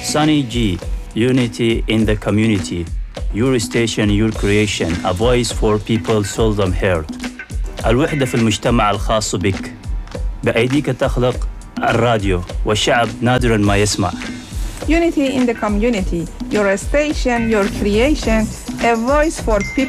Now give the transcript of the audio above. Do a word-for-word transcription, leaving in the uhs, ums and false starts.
Sunny G, unity in the community. Your station, your creation, a voice for people seldom heard. الوحدة في المجتمع الخاص بك. بأيديك تخلق الراديو والشعب نادراً ما يسمع. Unity in the community. Your station, your creation, a voice for people.